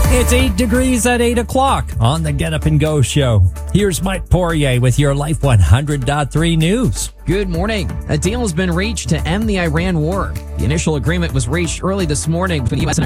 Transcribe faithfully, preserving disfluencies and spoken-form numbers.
It's eight degrees at eight o'clock on the Get Up and Go show. Here's Mike Poirier with your Life one hundred point three news. Good morning. A deal has been reached to end the Iran war. The initial agreement was reached early this morning between the U S and